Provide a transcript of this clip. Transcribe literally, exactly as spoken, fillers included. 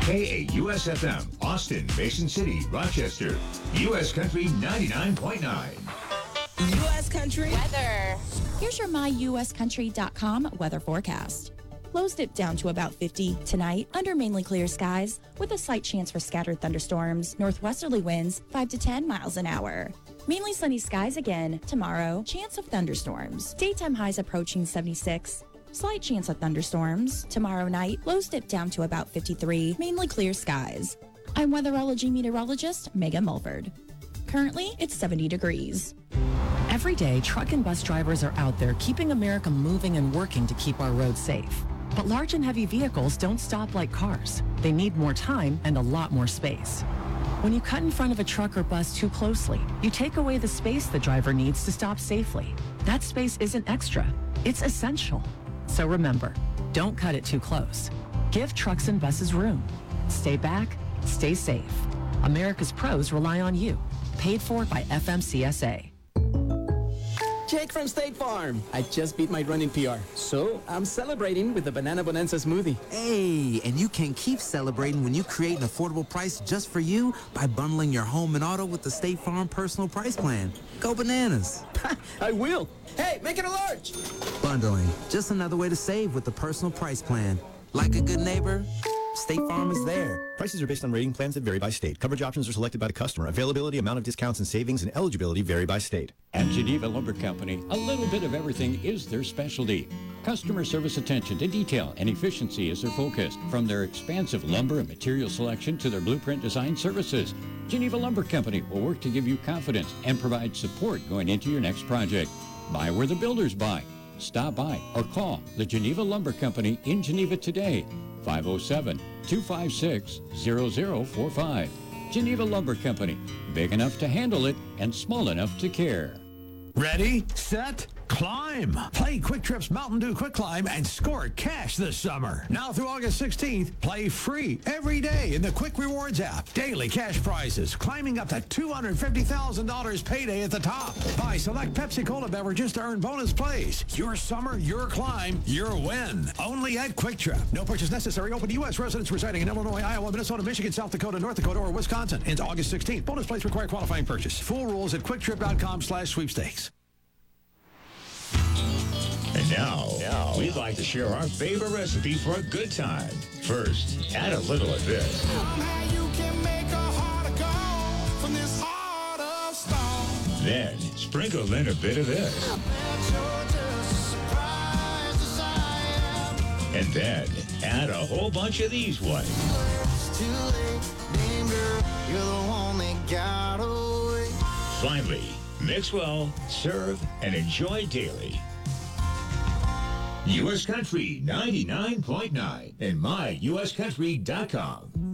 K A U S F M, Austin, Mason City, Rochester. U S Country ninety-nine point nine. U S Country weather. Here's your my U S country dot com weather forecast. Lows dip down to about fifty tonight under mainly clear skies with a slight chance for scattered thunderstorms. Northwesterly winds five to ten miles an hour. Mainly sunny skies again tomorrow. Chance of thunderstorms. Daytime highs approaching seventy-six. Slight chance of thunderstorms. Tomorrow night, lows dip down to about fifty-three. Mainly clear skies. I'm weatherology meteorologist Megan Mulford. Currently, it's seventy degrees. Every day, truck and bus drivers are out there keeping America moving and working to keep our roads safe. But large and heavy vehicles don't stop like cars. They need more time and a lot more space. When you cut in front of a truck or bus too closely, you take away the space the driver needs to stop safely. That space isn't extra, it's essential. So remember, don't cut it too close. Give trucks and buses room. Stay back, stay safe. America's pros rely on you. Paid for by F M C S A. Jake from State Farm. I just beat my running P R, so I'm celebrating with the Banana Bonanza smoothie. Hey, and you can keep celebrating when you create an affordable price just for you by bundling your home and auto with the State Farm Personal Price Plan. Go bananas. I will. Hey, make it a large. Bundling, just another way to save with the Personal Price Plan. Like a good neighbor, State Farm is there. Prices are based on rating plans that vary by state. Coverage options are selected by the customer. Availability, amount of discounts and savings, and eligibility vary by state. At Geneva Lumber Company, a little bit of everything is their specialty. Customer service attention to detail and efficiency is their focus. From their expansive lumber and material selection to their blueprint design services, Geneva Lumber Company will work to give you confidence and provide support going into your next project. Buy where the builders buy. Stop by or call the Geneva Lumber Company in Geneva today. five oh seven, two five six, zero zero four five. Geneva Lumber Company, big enough to handle it and small enough to care. Ready, set, climb. Play Quick Trip's Mountain Dew Quick Climb and score cash this summer. Now through August sixteenth, play free every day in the Quick Rewards app. Daily cash prizes climbing up to two hundred fifty thousand dollars payday at the top. Buy select Pepsi Cola beverages to earn bonus plays. Your summer, your climb, your win. Only at Quick Trip. No purchase necessary. Open to U S residents residing in Illinois, Iowa, Minnesota, Michigan, South Dakota, North Dakota, or Wisconsin. Ends August sixteenth. Bonus plays require qualifying purchase. Full rules at quicktrip.com slash sweepstakes. And now, now, we'd like to share our favorite recipe for a good time. First, add a little of this. Then, sprinkle in a bit of this. And then, add a whole bunch of these ones. Finally, mix well, serve, and enjoy daily. U S Country ninety-nine point nine and my U S country dot com.